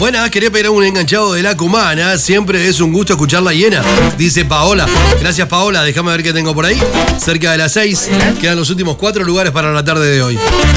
Buenas, quería pedir un enganchado de la Cumana. Siempre es un gusto escuchar la hiena, dice Paola. Gracias, Paola. Déjame ver qué tengo por ahí. Cerca de las 6. Quedan los últimos 4 lugares para la tarde de hoy.